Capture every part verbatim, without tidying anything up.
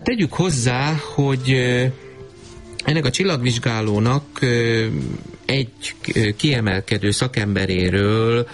Tegyük hozzá, hogy ennek a csillagvizsgálónak egy kiemelkedő szakemberéről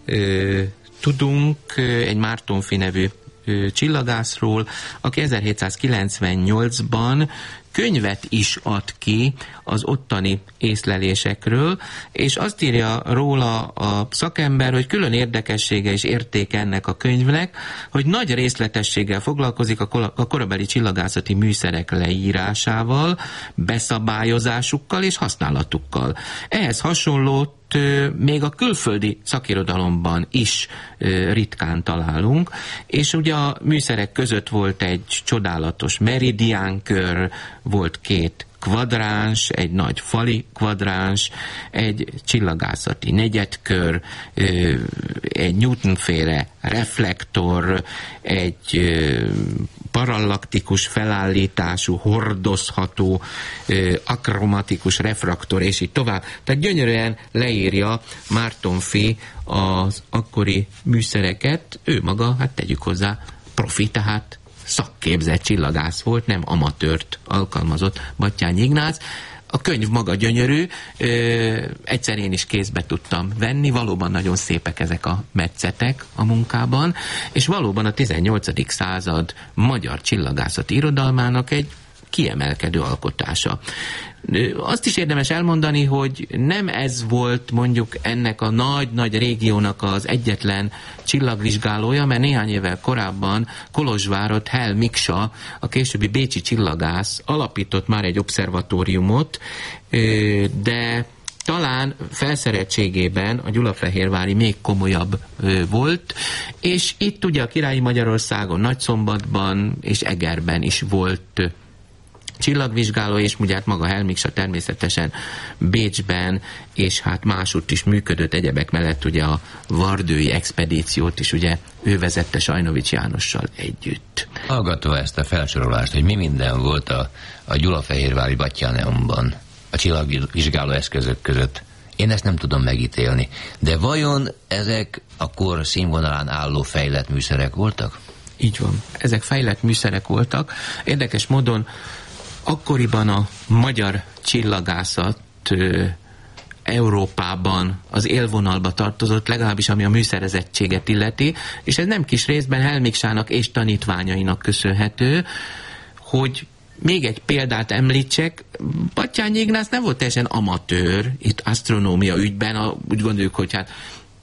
tudunk, egy Márton-Fy nevű csillagászról, aki ezerhétszázkilencvennyolcban könyvet is ad ki az ottani észlelésekről, és azt írja róla a szakember, hogy külön érdekessége és értéke ennek a könyvnek, hogy nagy részletességgel foglalkozik a korabeli csillagászati műszerek leírásával, beszabályozásukkal és használatukkal. Ehhez hasonlót még a külföldi szakirodalomban is ritkán találunk, és ugye a műszerek között volt egy csodálatos meridiánkör, volt két kvadráns, egy nagy fali kvadráns, egy csillagászati negyedkör, egy Newton-féle reflektor, egy parallaktikus felállítású, hordozható, akromatikus refraktor, és így tovább. Tehát gyönyörűen leírja Márton-Fy az akkori műszereket. Ő maga, hát tegyük hozzá, profi, tehát szakképzett csillagász volt, nem amatőrt alkalmazott Batthyány Ignác. A könyv maga gyönyörű, ö, egyszer én is kézbe tudtam venni, valóban nagyon szépek ezek a metszetek a munkában, és valóban a tizennyolcadik század magyar csillagászati irodalmának egy kiemelkedő alkotása. Azt is érdemes elmondani, hogy nem ez volt mondjuk ennek a nagy-nagy régiónak az egyetlen csillagvizsgálója, mert néhány évvel korábban Kolozsvárott Hell Miksa, a későbbi bécsi csillagász alapított már egy obszervatóriumot, de talán felszereltségében a gyulafehérvári még komolyabb ö, volt, és itt ugye a Királyi Magyarországon, Nagyszombatban és Egerben is volt csillagvizsgáló, és ugye hát maga Hell Miksa természetesen Bécsben, és hát másutt is működött, egyebek mellett ugye a Vardői expedíciót is ugye ő vezette Sajnovics Jánossal együtt. Hallgatva ezt a felsorolást, hogy mi minden volt a, a gyulafehérvári Batthyáneumban a csillagvizsgáló eszközök között, én ezt nem tudom megítélni. De vajon ezek a kor színvonalán álló fejlett műszerek voltak? Így van. Ezek fejlett műszerek voltak. Érdekes módon akkoriban a magyar csillagászat ö, Európában az élvonalba tartozott, legalábbis ami a műszerezettséget illeti, és ez nem kis részben Hell Miksának és tanítványainak köszönhető, hogy még egy példát említsek, Batthyány Ignác nem volt teljesen amatőr itt asztronómia ügyben, a, úgy gondoljuk, hogy hát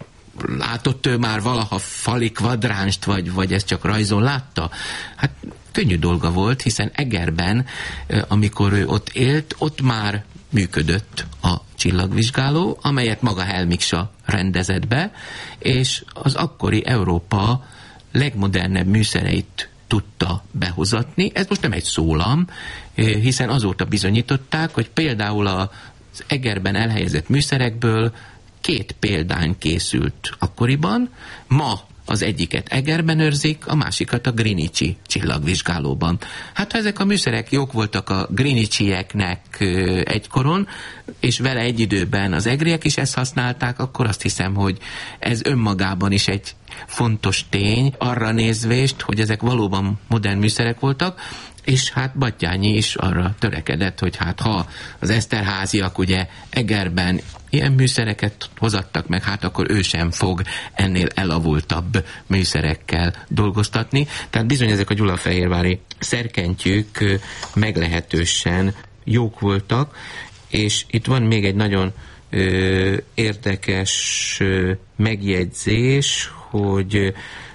látott ő már valaha fali kvadránst, vagy, vagy ezt csak rajzon látta? Hát könnyű dolga volt, hiszen Egerben, amikor ő ott élt, ott már működött a csillagvizsgáló, amelyet maga Hell Miksa rendezett be, és az akkori Európa legmodernebb műszereit tudta behozatni. Ez most nem egy szólam, hiszen azóta bizonyították, hogy például az Egerben elhelyezett műszerekből két példány készült akkoriban, ma az egyiket Egerben őrzik, a másikat a Greenwichi csillagvizsgálóban. Hát ha ezek a műszerek jók voltak a Greenwichieknek egykoron, és vele egy időben az egriek is ezt használták, akkor azt hiszem, hogy ez önmagában is egy fontos tény, arra nézvést, hogy ezek valóban modern műszerek voltak, és hát Batthyány is arra törekedett, hogy hát ha az Eszterházyak ugye Egerben ilyen műszereket hozattak meg, hát akkor ő sem fog ennél elavultabb műszerekkel dolgoztatni. Tehát bizony ezek a gyulafehérvári szerkentyűk meglehetősen jók voltak, és itt van még egy nagyon ö, érdekes ö, megjegyzés, hogy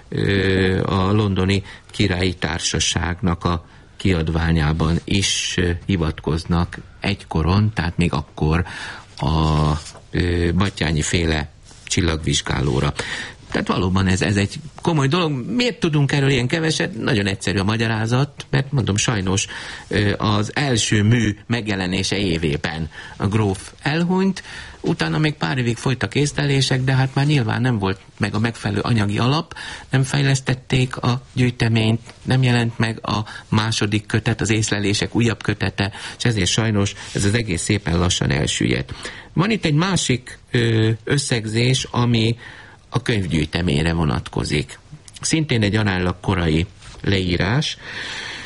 ö, a londoni királyi társaságnak a kiadványában is hivatkoznak egykoron, tehát még akkor a Batthyányi féle csillagvizsgálóra. Tehát valóban ez, ez egy komoly dolog. Miért tudunk erről ilyen keveset? Nagyon egyszerű a magyarázat, mert mondom, sajnos az első mű megjelenése évében a gróf elhunyt, utána még pár évig folytak észlelések, de hát már nyilván nem volt meg a megfelelő anyagi alap, nem fejlesztették a gyűjteményt, nem jelent meg a második kötet, az észlelések újabb kötete, és ezért sajnos ez az egész szépen lassan elsüllyedt. Van itt egy másik ö, összegzés, ami a könyvgyűjteményre vonatkozik. Szintén egy aránylag korai leírás.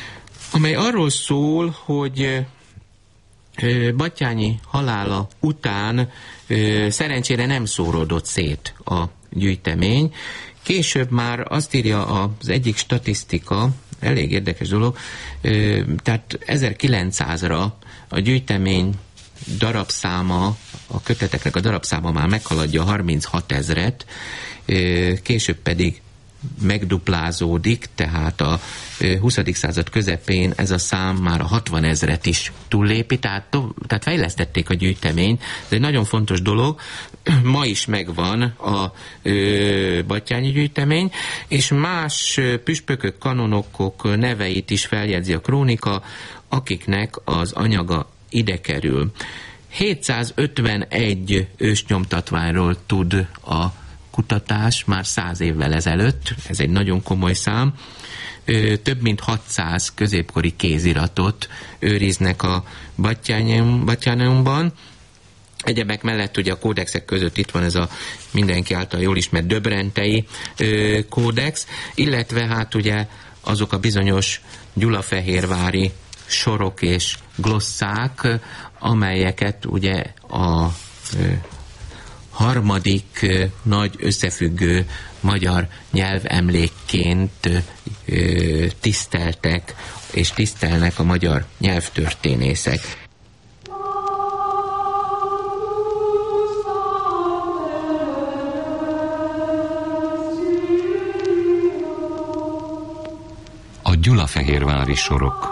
amely arról szól, hogy Batthyány halála után szerencsére nem szóródott szét a gyűjtemény. Később már azt írja az egyik statisztika, elég érdekes dolog, tehát ezerkilencszázra a gyűjtemény darabszáma, a köteteknek a darabszáma már meghaladja harminchat ezret, később pedig megduplázódik, tehát a huszadik század közepén ez a szám már a hatvan ezret is túllépi, tehát, tehát fejlesztették a gyűjteményt. Ez egy nagyon fontos dolog. Ma is megvan a ö, Batthyányi gyűjtemény, és más püspökök, kanonokok neveit is feljegyzi a krónika, akiknek az anyaga ide kerül. hétszázötvenegy ősnyomtatványról tud a kutatás már száz évvel ezelőtt, ez egy nagyon komoly szám. Több mint hatszáz középkori kéziratot őriznek a Battyáneumban. Egyebek mellett ugye a kódexek között itt van ez a mindenki által jól ismert döbrentei kódex, illetve hát ugye azok a bizonyos gyulafehérvári sorok és glosszák, amelyeket ugye a harmadik nagy összefüggő magyar nyelvemlékként tiszteltek és tisztelnek a magyar nyelvtörténészek. A gyulafehérvári sorok.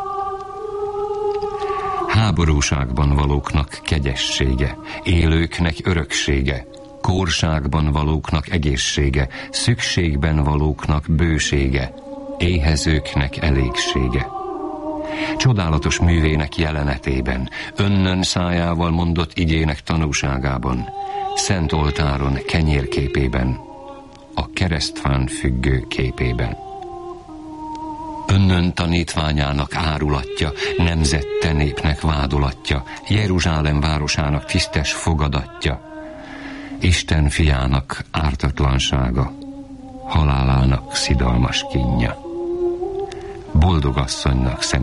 Háborúságban valóknak kegyessége, élőknek öröksége, kórságban valóknak egészsége, szükségben valóknak bősége, éhezőknek elégsége. Csodálatos művének jelenetében, önnön szájával mondott igének tanúságában, szent oltáron kenyérképében, a keresztfán függő képében. Önnön tanítványának árulatja, nemzette népnek vádolatja, Jeruzsálem városának tisztes fogadatja, Isten fiának ártatlansága, halálának szidalmas kínja, boldogasszonynak szent